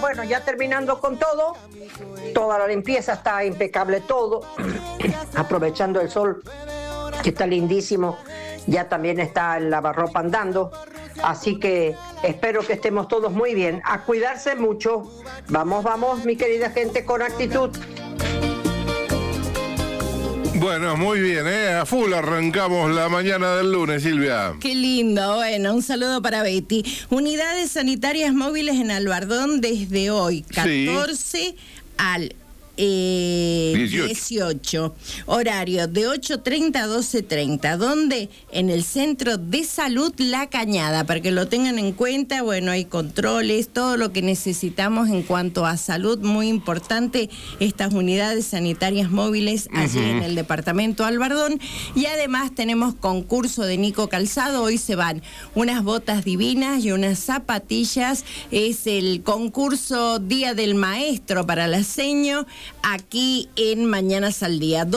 bueno, ya terminando con todo, toda la limpieza está impecable todo, aprovechando el sol que está lindísimo, ya también está el lavarropa andando, así que espero que estemos todos muy bien, a cuidarse mucho, vamos, mi querida gente, con actitud. Bueno, muy bien, a full arrancamos la mañana del lunes, Silvia. Qué lindo, bueno, un saludo para Betty. Unidades sanitarias móviles en Albardón desde hoy, 14 al 18. Horario de 8:30 a 12:30. ¿Dónde? En el Centro de Salud La Cañada, para que lo tengan en cuenta. Bueno, hay controles, todo lo que necesitamos en cuanto a salud, muy importante, estas unidades sanitarias móviles allí en el departamento Albardón. Y además tenemos concurso de Nico Calzado. Hoy se van unas botas divinas y unas zapatillas. Es el concurso Día del Maestro para la Seño, aquí en Mañanas al Día.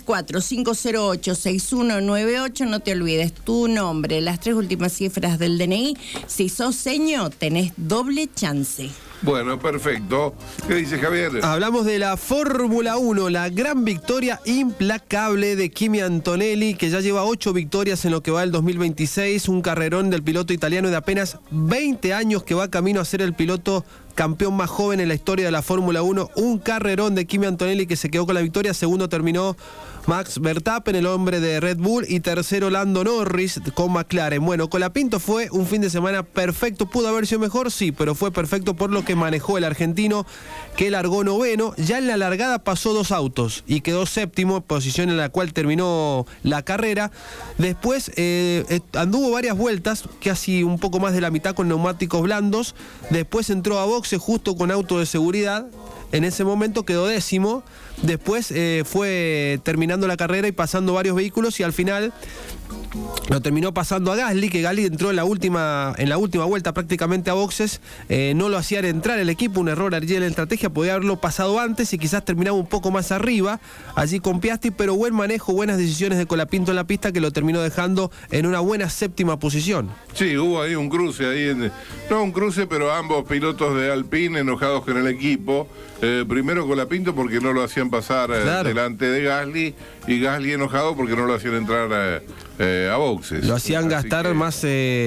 264-508-6198. No te olvides tu nombre, las 3 últimas cifras del DNI. Si sos seño, tenés doble chance. Bueno, perfecto. ¿Qué dice Javier? Hablamos de la Fórmula 1, la gran victoria implacable de Kimi Antonelli, que ya lleva 8 victorias en lo que va del 2026, un carrerón del piloto italiano de apenas 20 años que va camino a ser el piloto campeón más joven en la historia de la Fórmula 1, un carrerón de Kimi Antonelli que se quedó con la victoria. Segundo terminó Max Verstappen, el hombre de Red Bull, y tercero Lando Norris con McLaren. Bueno, Colapinto fue un fin de semana perfecto, pudo haber sido mejor, sí, pero fue perfecto por lo que manejó el argentino, que largó noveno. Ya en la largada pasó 2 autos y quedó séptimo, posición en la cual terminó la carrera. Después anduvo varias vueltas, casi un poco más de la mitad con neumáticos blandos. Después entró a boxe justo con auto de seguridad. En ese momento quedó décimo. Después fue terminando la carrera y pasando varios vehículos, y al final lo terminó pasando a Gasly, que Gasly entró en la última vuelta prácticamente a boxes. No lo hacían entrar el equipo, un error allí en la estrategia, podía haberlo pasado antes y quizás terminaba un poco más arriba allí con Piastri, pero buen manejo, buenas decisiones de Colapinto en la pista, que lo terminó dejando en una buena séptima posición. Sí, hubo ahí un cruce, no un cruce, pero ambos pilotos de Alpine enojados con el equipo. Primero Colapinto porque no lo hacían pasar delante de Gasly, y Gasly enojado porque no lo hacían entrar a boxes. Lo hacían gastar más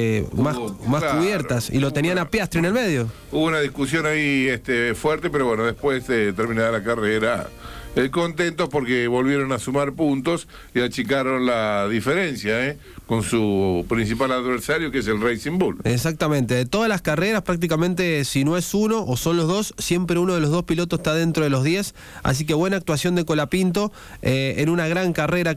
cubiertas, y lo tenían a Piastri en el medio. Hubo una discusión ahí fuerte, pero bueno, después de terminada la carrera, contentos porque volvieron a sumar puntos y achicaron la diferencia con su principal adversario, que es el Racing Bull. Exactamente, de todas las carreras prácticamente, si no es uno o son los dos, siempre uno de los dos pilotos está dentro de los 10, así que buena actuación de Colapinto en una gran carrera